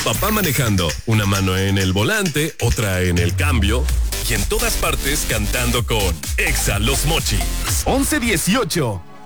papá manejando, una mano en el volante, otra en el cambio y en todas partes cantando con Exa Los Mochis. 11-18.